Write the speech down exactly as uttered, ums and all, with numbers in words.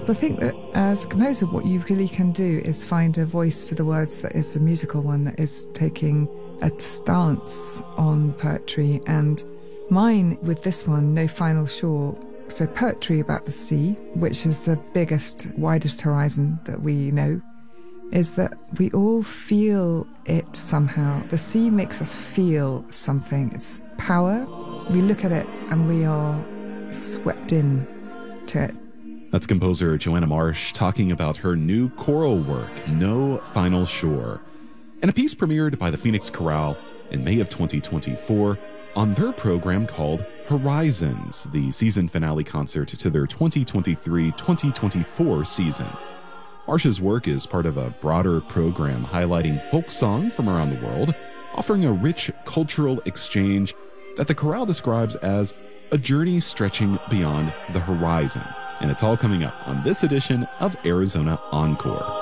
So I think that as a composer, what you really can do is find a voice for the words that is a musical one, that is taking a stance on poetry. And mine with this one, No Final Shore, so poetry about the sea, which is the biggest, widest horizon that we know, is that we all feel it somehow. The sea makes us feel something. It's power. We look at it and we are swept in to it. That's composer Joanna Marsh talking about her new choral work, No Final Shore, and a piece premiered by the Phoenix Chorale in May of twenty twenty-four on their program called Horizons, the season finale concert to their twenty twenty-three twenty twenty-four season. Marsh's work is part of a broader program highlighting folk song from around the world, offering a rich cultural exchange that the chorale describes as a journey stretching beyond the horizon. And it's all coming up on this edition of Arizona Encore.